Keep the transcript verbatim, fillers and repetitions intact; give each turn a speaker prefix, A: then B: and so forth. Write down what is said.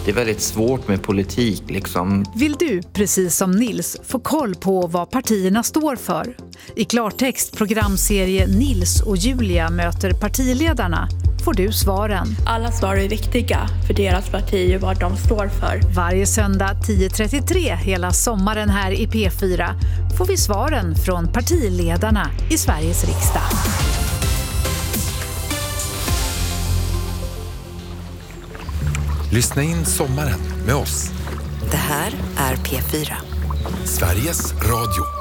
A: Det är väldigt svårt med politik liksom.
B: Vill du, precis som Nils, få koll på vad partierna står för? I klartext programserie Nils och Julia möter partiledarna får du svaren.
C: Alla svar är viktiga för deras parti och vad de står för.
B: Varje söndag tio trettiotre hela sommaren här i P fyra får vi svaren från partiledarna i Sveriges riksdag.
D: Lyssna in sommaren med oss.
E: Det här är P fyra.
D: Sveriges Radio.